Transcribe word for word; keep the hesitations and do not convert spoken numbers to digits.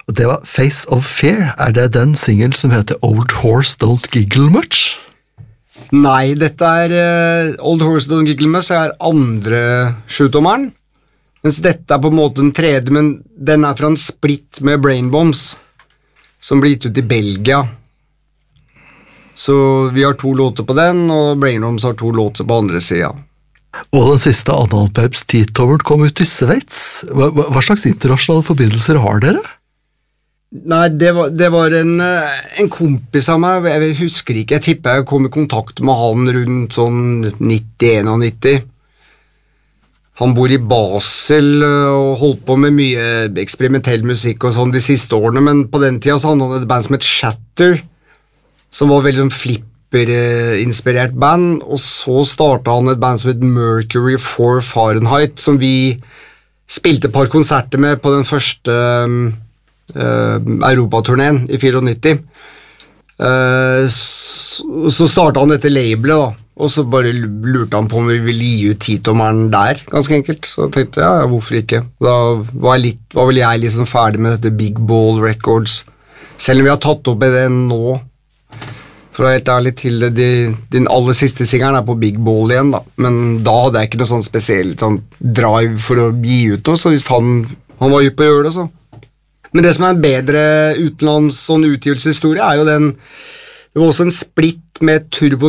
Og det var Face of Fear. Er det den singel som heter Old Horse Don't Giggle Much? Nei, dette er uh, Old Horse Don't Giggle Much er andre sjutommeren, mens dette er på en måte den tredje, men den er fra en splitt med Brain Bombs, som blir gitt ut i Belgia. Så vi har to låter på den, og Brain Bombs har to låter på andre siden. Og den siste Analpapes T-Tower kom ut i Sveits. Hva, hva slags internasjonale forbindelser har dere? Nei, det var, det var en, en kompis av meg, jeg husker ikke, jeg tipper jeg kom i kontakt med han rundt sånn nitti nitti. Han bor i Basel og holdt på med mye eksperimentell musikk og sånn de siste årene, men på den tiden så hadde han et band som het Shatter, som var veldig sånn flipper-inspirert band, og så startet han et band som het Mercury for Fahrenheit, som vi spilte et par konserter med på den første Uh, Europaturneen i nittifire. Uh, så, så startet han dette labelet da, og så bare lurte han på om vi ville gi ut T-tommeren der, ganske enkelt. Så jeg tenkte jeg, ja, hvorfor ikke? Da var, jeg litt, var vel jeg liksom ferdig med dette Big Ball Records, selv om vi har tatt opp i det nå. For å være helt ærlig til det, de, din aller siste singeren er på Big Ball igjen da, men da hadde jeg ikke noe sånn spesielt sånn drive for å gi ut noe, så hvis han, han var hypp på å gjøre det, så men det som er en bedre utenlands sånn utgivelseshistorie er jo den, det var også en splitt med Turbo